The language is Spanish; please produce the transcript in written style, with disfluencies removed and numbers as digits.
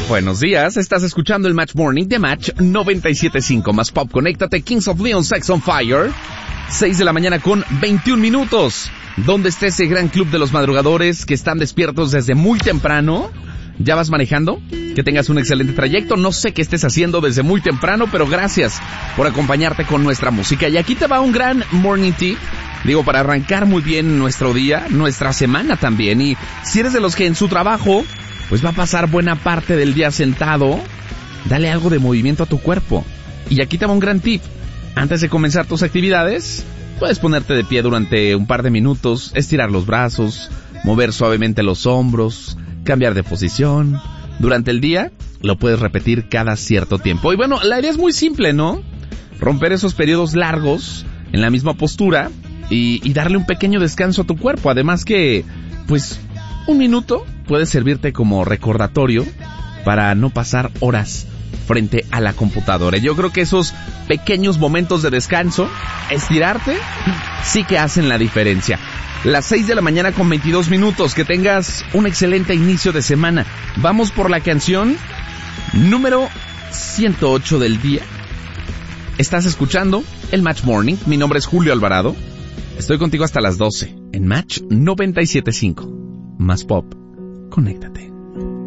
Buenos días, estás escuchando el Match Morning de Match 97.5 más Pop. Conéctate, Kings of Leon, Sex on Fire. 6 de la mañana con 21 minutos. ¿Dónde está ese gran club de los madrugadores que están despiertos desde muy temprano? ¿Ya vas manejando? Que tengas un excelente trayecto. No sé qué estés haciendo desde muy temprano, pero gracias por acompañarte con nuestra música. Y aquí te va un gran morning tip. Digo, para arrancar muy bien nuestro día, nuestra semana también. Y si eres de los que en su trabajo, pues va a pasar buena parte del día sentado, dale algo de movimiento a tu cuerpo. Y aquí te va un gran tip. Antes de comenzar tus actividades, puedes ponerte de pie durante un par de minutos, estirar los brazos, mover suavemente los hombros, cambiar de posición. Durante el día, lo puedes repetir cada cierto tiempo. Y bueno, la idea es muy simple, ¿no? Romper esos periodos largos en la misma postura y darle un pequeño descanso a tu cuerpo. Además que, pues, un minuto puede servirte como recordatorio para no pasar horas frente a la computadora. Yo creo que esos pequeños momentos de descanso, estirarte, sí que hacen la diferencia. Las 6 de la mañana con 22 minutos. Que tengas un excelente inicio de semana. Vamos por la canción número 108 del día. Estás escuchando el Match Morning. Mi nombre es Julio Alvarado. Estoy contigo hasta las 12 en Match 97.5. Más Pop. Conéctate.